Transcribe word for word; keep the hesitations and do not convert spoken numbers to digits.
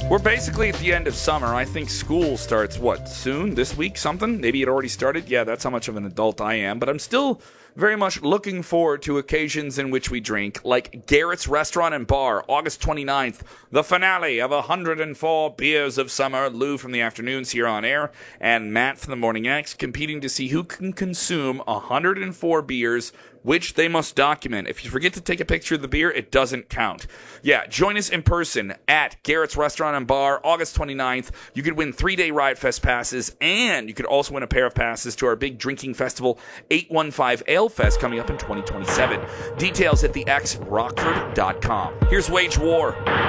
We're basically at the end of summer. I think school starts, what, soon? This week? Something? Maybe it already started? Yeah, that's how much of an adult I am. But I'm still very much looking forward to occasions in which we drink, like Garrett's Restaurant and Bar, August twenty-ninth, the finale of one hundred four Beers of Summer. Lou from the afternoons here on air, and Matt from the Morning X competing to see who can consume one hundred four beers, which they must document. If you forget to take a picture of the beer, it doesn't count. Yeah, join us in person at Garrett's Restaurant and Bar, August twenty-ninth. You could win three-day Riot Fest passes, and you could also win a pair of passes to our big drinking festival, eight one five Ale Fest, coming up in twenty twenty-seven. Details at the x rockford dot com. Here's Wage War.